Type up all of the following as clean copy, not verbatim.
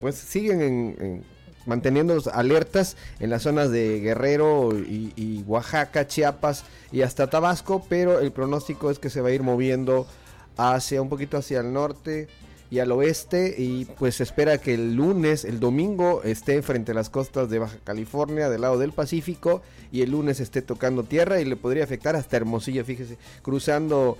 pues siguen manteniéndolos alertas en las zonas de Guerrero y Oaxaca, Chiapas y hasta Tabasco, pero el pronóstico es que se va a ir moviendo un poquito hacia el norte y al oeste, y pues se espera que el domingo esté frente a las costas de Baja California del lado del Pacífico, y el lunes esté tocando tierra y le podría afectar hasta Hermosillo, fíjese, cruzando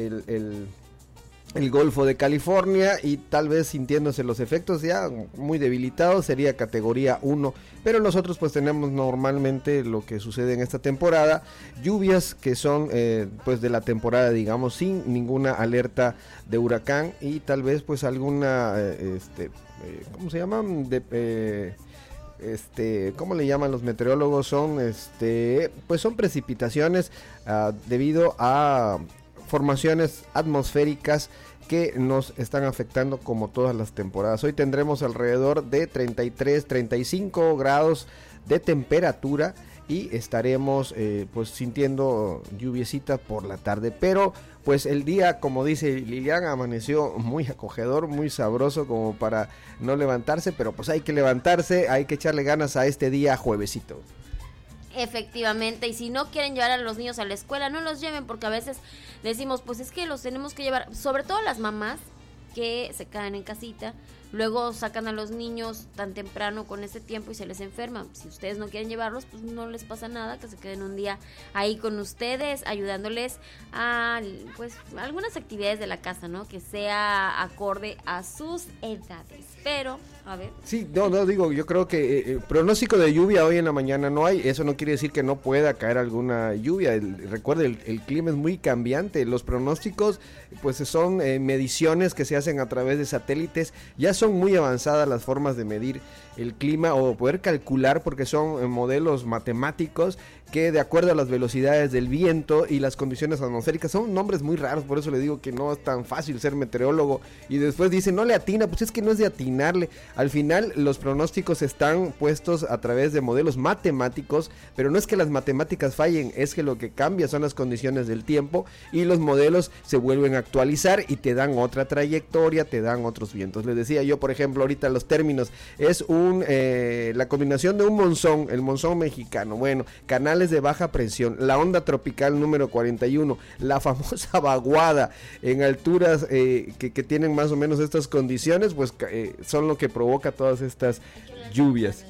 el Golfo de California y tal vez sintiéndose los efectos ya muy debilitados. Sería categoría 1, pero nosotros pues tenemos normalmente lo que sucede en esta temporada, lluvias que son pues de la temporada, digamos, sin ninguna alerta de huracán, y tal vez pues alguna ¿cómo se llaman? ¿Cómo le llaman los meteorólogos? Pues son precipitaciones debido a formaciones atmosféricas que nos están afectando como todas las temporadas. Hoy tendremos alrededor de 33-35 grados de temperatura y estaremos pues sintiendo lluviecita por la tarde, pero pues el día, como dice Lilian, amaneció muy acogedor, muy sabroso como para no levantarse, pero pues hay que levantarse, hay que echarle ganas a este día juevesito. Efectivamente, y si no quieren llevar a los niños a la escuela, no los lleven, porque a veces decimos, pues es que los tenemos que llevar, sobre todo las mamás que se quedan en casita, luego sacan a los niños tan temprano con ese tiempo y se les enferman. Si ustedes no quieren llevarlos, pues no les pasa nada, que se queden un día ahí con ustedes, ayudándoles a pues algunas actividades de la casa, ¿no? Que sea acorde a sus edades. Pero, a ver. Sí, no digo, yo creo que pronóstico de lluvia hoy en la mañana no hay. Eso no quiere decir que no pueda caer alguna lluvia. Recuerde, el clima es muy cambiante. Los pronósticos pues son mediciones que se hacen a través de satélites. Ya son muy avanzadas las formas de medir el clima o poder calcular, porque son modelos matemáticos que de acuerdo a las velocidades del viento y las condiciones atmosféricas, son nombres muy raros, por eso le digo que no es tan fácil ser meteorólogo, y después dicen no le atina, pues es que no es de atinarle. Al final los pronósticos están puestos a través de modelos matemáticos, pero no es que las matemáticas fallen, es que lo que cambia son las condiciones del tiempo, y los modelos se vuelven a actualizar y te dan otra trayectoria, te dan otros vientos. Les decía yo, por ejemplo, ahorita los términos, es la combinación de un monzón, el monzón mexicano, bueno, canales de baja presión, la onda tropical número 41, la famosa vaguada en alturas que tienen más o menos estas condiciones, pues son lo que provoca todas estas lluvias.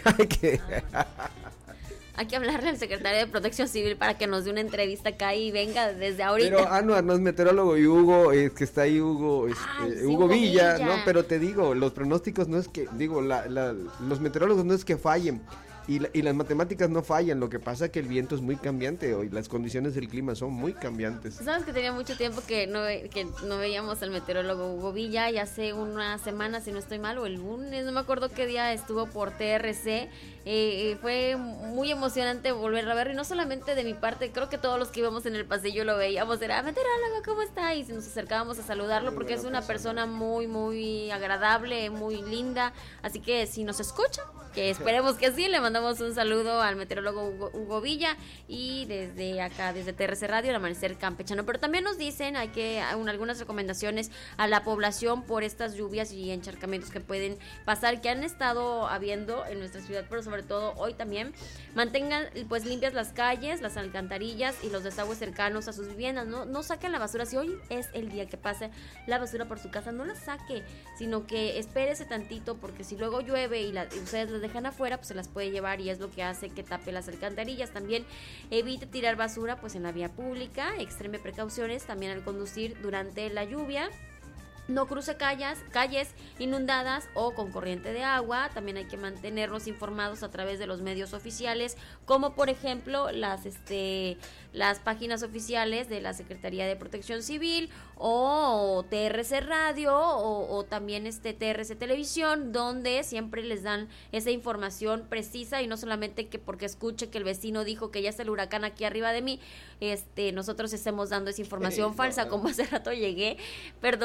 Hay que hablarle al secretario de Protección Civil para que nos dé una entrevista acá y venga desde ahorita. Pero Anuar no es meteorólogo, y Hugo, que está ahí Hugo, sí, Hugo Villa, no, pero te digo, los pronósticos no es que, digo, los meteorólogos no es que fallen, y las matemáticas no fallan, lo que pasa es que el viento es muy cambiante hoy, las condiciones del clima son muy cambiantes. Sabes que tenía mucho tiempo que no veíamos al meteorólogo Hugo Villa, y hace una semana, si no estoy mal, o el lunes, no me acuerdo qué día estuvo por TRC. Fue muy emocionante volver a verlo, y no solamente de mi parte, creo que todos los que íbamos en el pasillo lo veíamos, era meteorólogo, ¿cómo está? Y nos acercábamos a saludarlo, porque es una persona muy, muy agradable, muy linda, así que si nos escucha, que esperemos que sí, le mandamos un saludo al meteorólogo Hugo Villa, y desde acá, desde TRC Radio, el Amanecer Campechano. Pero también nos dicen, algunas recomendaciones a la población por estas lluvias y encharcamientos que pueden pasar, que han estado habiendo en nuestra ciudad, pero sobre todo hoy también. Mantengan pues limpias las calles, las alcantarillas y los desagües cercanos a sus viviendas. No saquen la basura. Si hoy es el día que pase la basura por su casa, no la saque, sino que espérese tantito, porque si luego llueve y ustedes las dejan afuera, pues se las puede llevar, y es lo que hace que tape las alcantarillas. También evite tirar basura pues en la vía pública, extreme precauciones también al conducir durante la lluvia. No cruce calles inundadas o con corriente de agua. También hay que mantenernos informados a través de los medios oficiales, como por ejemplo las páginas oficiales de la Secretaría de Protección Civil, o TRC Radio, o también TRC Televisión, donde siempre les dan esa información precisa, y no solamente que porque escuche que el vecino dijo que ya está el huracán aquí arriba de mí, nosotros estemos dando esa información falsa, como hace rato llegué, perdóname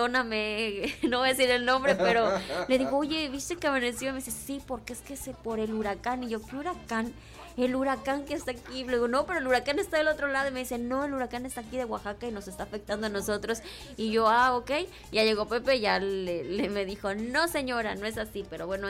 no voy a decir el nombre, pero le digo, oye, ¿viste que amaneció? Y me dice, sí, porque es que por el huracán. Y yo, ¿qué huracán? El huracán que está aquí. Le digo, no, pero el huracán está del otro lado. Y me dice, no, el huracán está aquí de Oaxaca y nos está afectando a nosotros. Y yo, ok. Ya llegó Pepe, ya me dijo, no señora, no es así. Pero bueno,